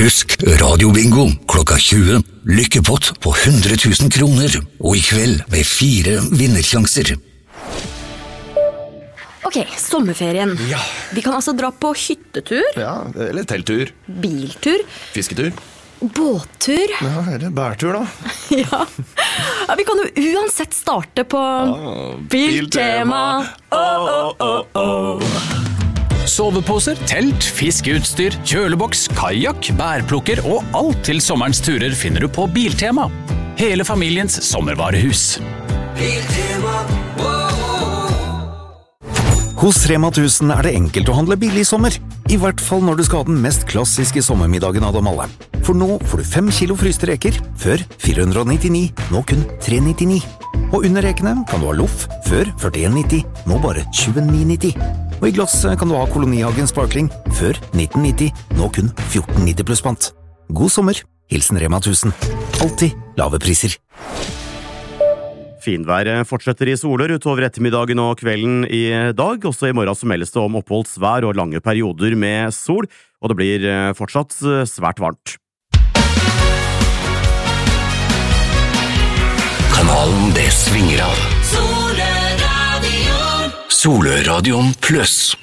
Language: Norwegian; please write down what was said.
Husk radiobingo klokka 20. Lykkepott på 100 000 kroner. Og i kveld med 4 vinnersjanser. Ok, sommerferien. Ja. Vi kan altså dra på hyttetur. Ja, eller telttur. Biltur. Fisketur. Båttur. Ja, eller bærtur da. Ja. Vi kan jo uansett starte på Biltema. Soveposer, telt, fiskeutstyr, kjøleboks, kajak, bærplukker og alt til sommerens turer finner du på Biltema. Hele familiens sommervarehus. Biltema. Hos Rema 1000 det enkelt å handle billig i sommer. I hvert fall når du skal ha den mest klassiske sommermiddagen av dem alle. For nå får du 5 kilo fryste reker, før 499, nå kun 399. Og under rekene kan du ha loff, før 41,90, nå bare 29,90. Og i glass kan du ha Kolonihagen Sparkling, før 1990, nå kun 14,90 pluss pant. God sommer, hilsen Rema 1000. Alltid lave priser. Finværet fortsetter i Solør utover ettermiddagen og kvelden i dag. Også i morgen så meldes det om oppholdsvær og lange perioder med sol, og det blir fortsatt svært varmt. Kanalen det svinger av. Solørradion Pluss.